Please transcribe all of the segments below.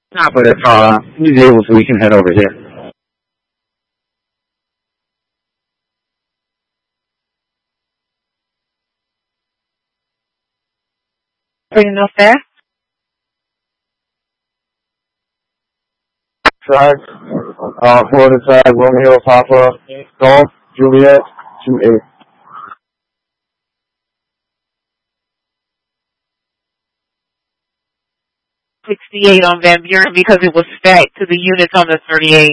But if he's able to, we can head over here. Enough there? Drive, Florida side, Romeo, Papa, Golf, Juliet, 2-8. 68 on Van Buren because it was stacked to the units on the 38.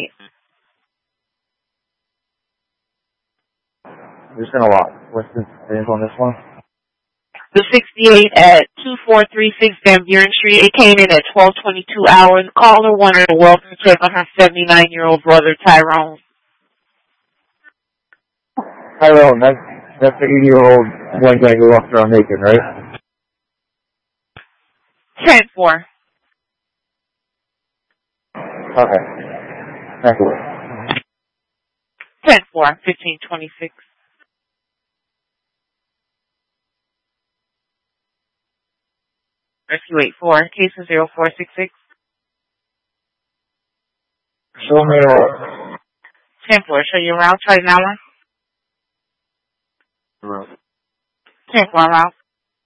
There's been a lot. What's the names on this one? The 68 at 2436 Van Buren Street, it came in at 12:22 hours. Caller wanted a welfare check on her 79-year-old brother, Tyrone. Tyrone, that's the 80-year-old white guy who walks around naked, right? 10-4. Okay. Thank you. 10-4, 1526. Rescue 84, case of 0466. Show me around. 10-4, show you around, try now one. Around. 10-4, around.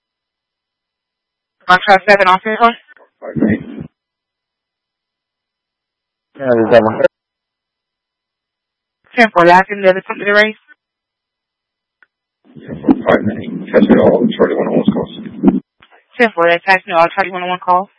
On try 7 on 10-4. Yeah, there's that one. 10-4, last in the other top of the race. 5-9. Catch it all. Charlie 101 calls. 10-4, that's actually all. Charlie 101 calls.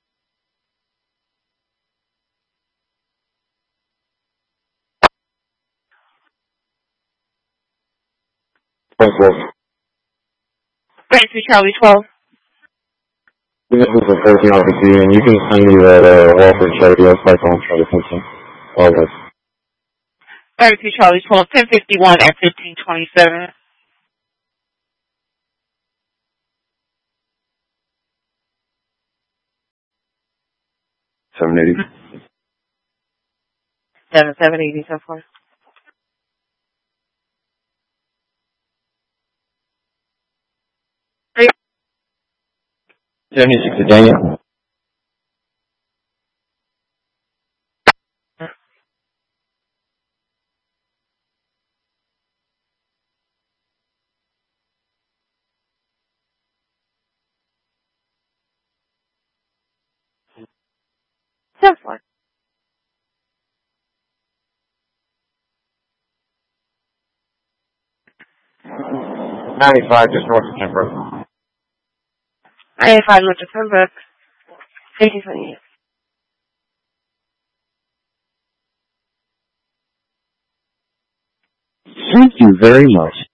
Thank you. Thank you, Charlie 12. This is the 14 officer, and you can send me that Walford Charlie. I'll fight on Charlie 14. All right. 32 Charlie 12, 1051 at 1527. 780. 780, so forth. Three. 76 to Daniel. So forth. 95 just north of Kemper. 95 Mr. Pembroke. Thank you for you. Thank you very much.